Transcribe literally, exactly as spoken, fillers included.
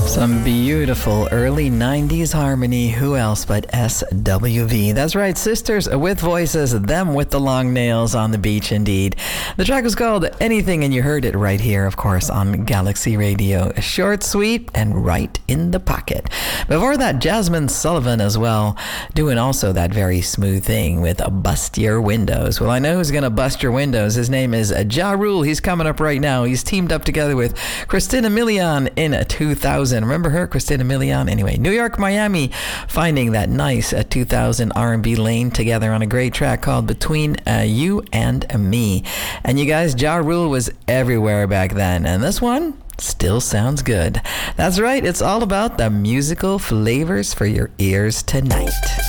Some beautiful early nineties harmony. Who else but S W V? That's right, Sisters with Voices, them with the long nails on the beach indeed. The track was called Anything, and you heard it right here, of course, on Galaxy Radio. Short, sweet, and right in the pocket. Before that, Jasmine Sullivan as well, doing also that very smooth thing with Bust Your Windows. Well, I know who's going to bust your windows. His name is Ja Rule. He's coming up right now. He's teamed up together with Christina Milian in two thousand. Remember her, Christina Milian? Anyway, New York, Miami, finding that nice uh, two thousand R and B lane together on a great track called Between uh, You and Me. And you guys, Ja Rule was everywhere back then, and this one still sounds good. That's right, it's all about the musical flavors for your ears tonight.